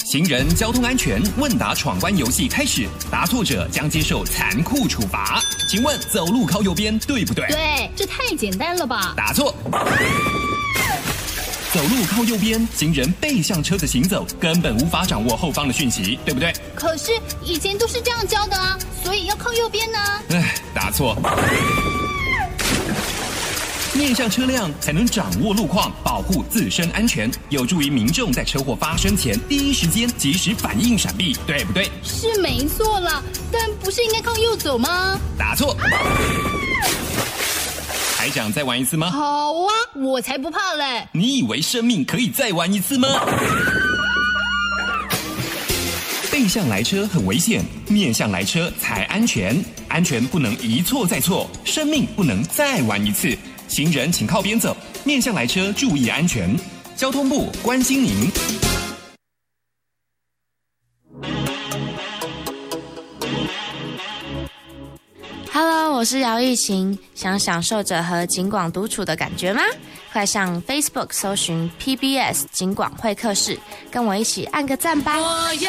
行人交通安全问答闯关游戏开始，答错者将接受残酷处罚。请问走路靠右边对不对？ 对，这太简单了吧？ 答错。走路靠右边，行人背向车子行走，根本无法掌握后方的讯息，对不对？ 可是以前都是这样教的啊，所以要靠右边呢。 答错。面向车辆才能掌握路况，保护自身安全，有助于民众在车祸发生前第一时间及时反应闪避，对不对？ 是没错啦，但不是应该靠右走吗？ 答错。还想再玩一次吗？ 好啊，我才不怕嘞！ 你以为生命可以再玩一次吗？背向来车很危险，面向来车才安全。安全不能一错再错，生命不能再玩一次。行人请靠边走，面向来车注意安全。交通部关心您。 Hello， 我是姚艺琴，想享受着和警广独处的感觉吗？快上 Facebook 搜寻 PBS 警广会客室，跟我一起按个赞吧。